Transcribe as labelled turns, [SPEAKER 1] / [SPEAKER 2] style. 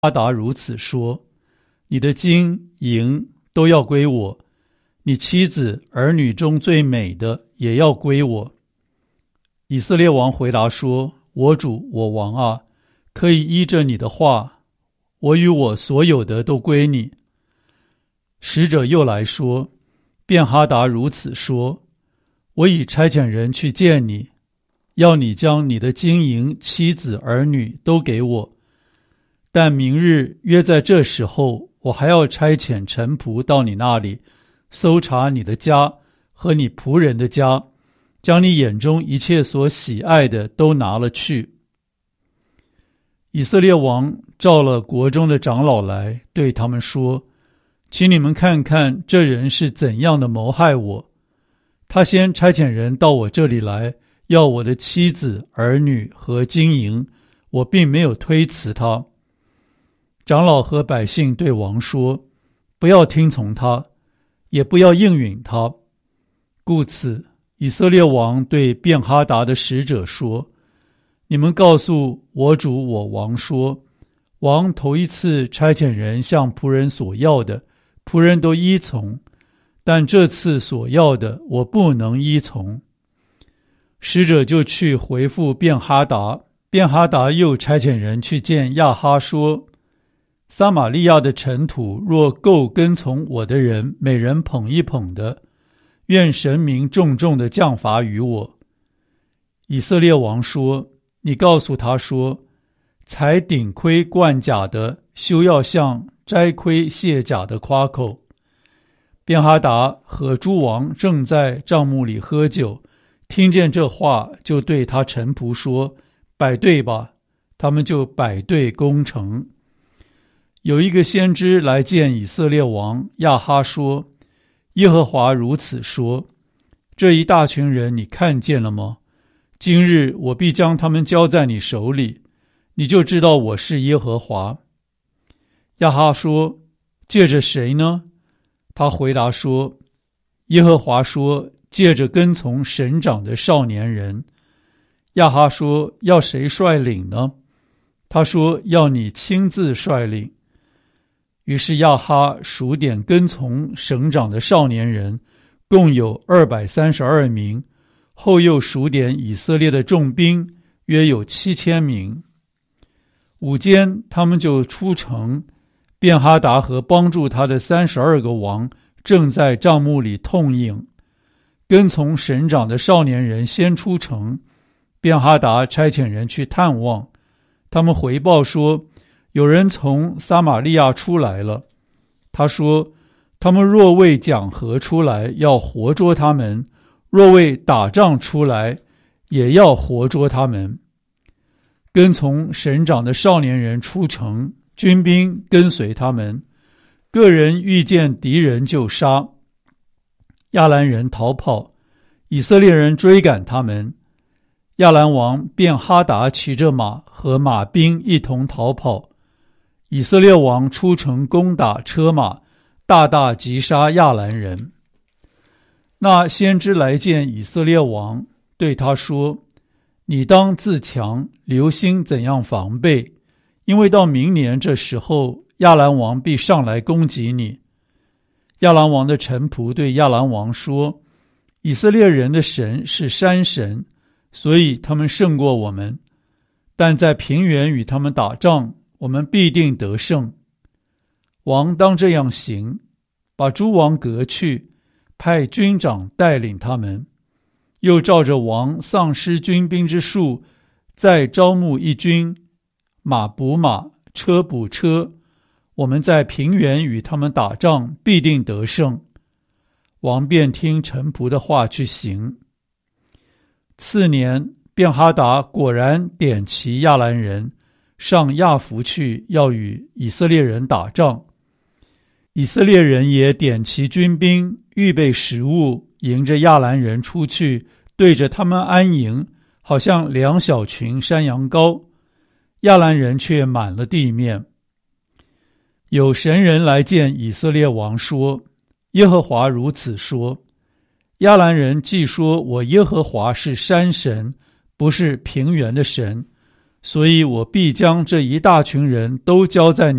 [SPEAKER 1] 哈达如此说：你的金银都要归我，你妻子儿女中最美的也要归我。以色列王回答说：我主我王啊，可以依着你的话，我与我所有的都归你。使者又来说：便哈达如此说：我已差遣人去见你，要你将你的金银、妻子、儿女都给我。但明日约在这时候，我还要差遣臣仆到你那里，搜查你的家和你仆人的家，将你眼中一切所喜爱的都拿了去。以色列王召了国中的长老来，对他们说：请你们看看这人是怎样的谋害我。他先差遣人到我这里来，要我的妻子、儿女和金银，我并没有推辞他。长老和百姓对王说：不要听从他，也不要应允他。故此，以色列王对便哈达的使者说：你们告诉我主我王说，王头一次差遣人向仆人所要的，仆人都依从，但这次所要的，我不能依从。使者就去回复便哈达，便哈达又差遣人去见亚哈说：撒玛利亚的尘土若够跟从我的人每人捧一捧的，愿神明重重的降罚于我。以色列王说：你告诉他说，才顶盔冠甲的休要向摘盔卸甲的夸口。便哈达和诸王正在帐幕里喝酒，听见这话，就对他臣仆说：摆队吧。他们就摆队攻城。有一个先知来见以色列王亚哈说：耶和华如此说，这一大群人你看见了吗？今日我必将他们交在你手里，你就知道我是耶和华。亚哈说：借着谁呢？他回答说：耶和华说，借着跟从神长的少年人。亚哈说：要谁率领呢？他说：要你亲自率领。于是亚哈数点跟从省长的少年人，共有232名，后又数点以色列的重兵，约有7000名。午间，他们就出城，便哈达和帮助他的32个王正在帐幕里痛饮。跟从省长的少年人先出城，便哈达差遣人去探望，他们回报说，有人从撒玛利亚出来了。他说，他们若为讲和出来，要活捉他们；若为打仗出来，也要活捉他们。跟从省长的少年人出城，军兵跟随他们，个人遇见敌人就杀。亚兰人逃跑，以色列人追赶他们。亚兰王便哈达骑着马和马兵一同逃跑。以色列王出城攻打车马，大大击杀亚兰人。那先知来见以色列王，对他说：你当自强，留心怎样防备，因为到明年这时候，亚兰王必上来攻击你。亚兰王的臣仆对亚兰王说：以色列人的神是山神，所以他们胜过我们，但在平原与他们打仗，我们必定得胜。王当这样行，把诸王革去，派军长带领他们，又照着王丧失军兵之数，再招募一军，马补马，车补车，我们在平原与他们打仗，必定得胜。王便听臣仆的话去行。次年，便哈达果然点齐亚兰人，上亚弗去，要与以色列人打仗。以色列人也点齐军兵，预备食物，迎着亚兰人出去，对着他们安营，好像2小群山羊羔。亚兰人却满了地面。有神人来见以色列王说：耶和华如此说，亚兰人既说我耶和华是山神，不是平原的神， 所以我必将这一大群人都交在你